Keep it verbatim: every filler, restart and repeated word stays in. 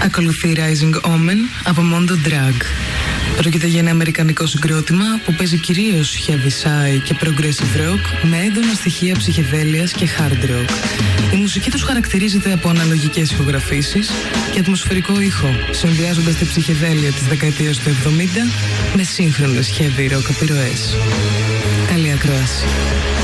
Ακολουθεί Rising Omen από Mondo Drag. Πρόκειται για ένα αμερικανικό συγκρότημα που παίζει κυρίως heavy sci και progressive rock με έντονα στοιχεία ψυχεδέλειας και hard rock. Η μουσική τους χαρακτηρίζεται από αναλογικές ηχογραφήσεις και ατμοσφαιρικό ήχο, συνδυάζοντας τη ψυχεδέλεια της δεκαετίας του εβδομήντα με σύγχρονες heavy rock επιρροές. Καλή ακρόαση.